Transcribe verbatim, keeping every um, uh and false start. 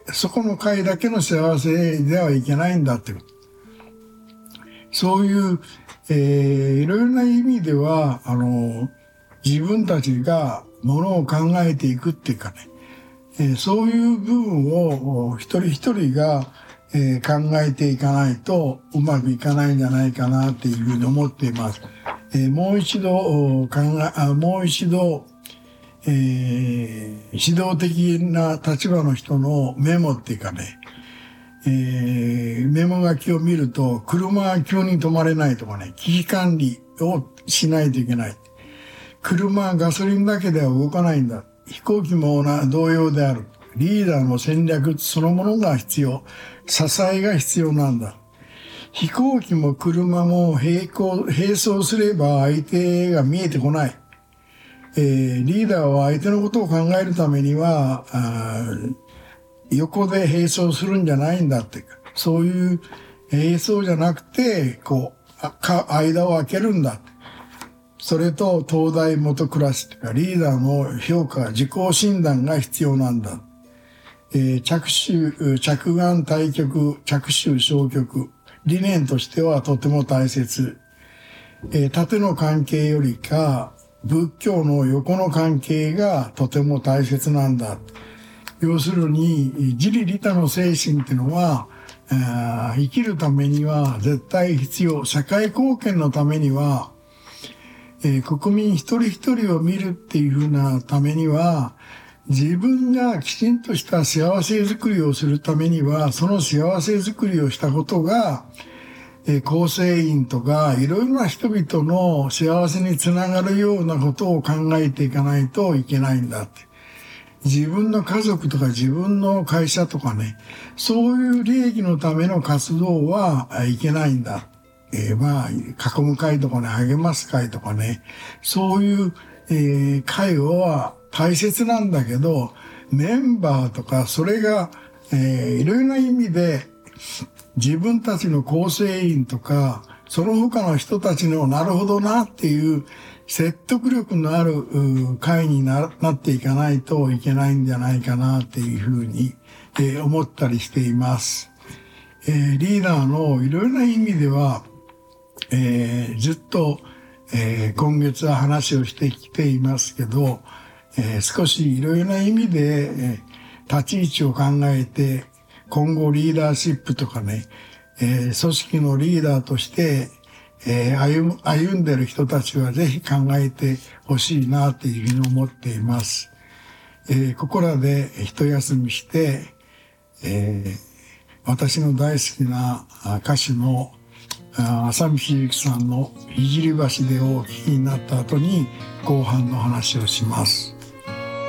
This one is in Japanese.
そこの会だけの幸せではいけないんだっていう。そういう、えー、いろいろな意味では、あの、自分たちがものを考えていくっていうかね、えー、そういう部分を一人一人が、えー、考えていかないとうまくいかないんじゃないかなっていうふうに思っています。えー、もう一度考え、あ、もう一度、えー、指導的な立場の人のメモっていうかね、えー、メモ書きを見ると、車は急に止まれないとかね、危機管理をしないといけない。車はガソリンだけでは動かないんだ。飛行機も同様である。リーダーの戦略そのものが必要。支えが必要なんだ。飛行機も車も並行、並走すれば相手が見えてこない。えー、リーダーは相手のことを考えるためには、横で並走するんじゃないんだって。そういう並走じゃなくて、こう、か間を空けるんだ。それと東大元暮らしというか、リーダーの評価、自己診断が必要なんだ。えー、着手、着眼対極、着手消極。理念としてはとても大切。えー、縦の関係よりか、仏教の横の関係がとても大切なんだ。要するに、自利利他の精神っていうのは、生きるためには絶対必要。社会貢献のためには、えー、国民一人一人を見るっていうふうなためには、自分がきちんとした幸せづくりをするためには、その幸せづくりをしたことが、えー、構成員とかいろいろな人々の幸せにつながるようなことを考えていかないといけないんだって。自分の家族とか自分の会社とかね、そういう利益のための活動はいけないんだ。えー、まあ、囲む会とかね、励ます会とかね、そういう、えー、会は大切なんだけど、メンバーとか、それが、えー、いろいろな意味で、自分たちの構成員とか、その他の人たちのなるほどなっていう説得力のある会に な, なっていかないといけないんじゃないかなっていうふうに、えー、思ったりしています。えー、リーダーのいろいろな意味では、えー、ずっと、えー、今月は話をしてきていますけど、えー、少しいろいろな意味で、えー、立ち位置を考えて、今後リーダーシップとかね、えー、組織のリーダーとして、えー、歩, 歩んでる人たちはぜひ考えてほしいなというふうに思っています。えー、ここらで一休みして、えー、私の大好きな歌手の浅見秀幸さんの「聖橋で」をお聴きになった後に後半の話をします。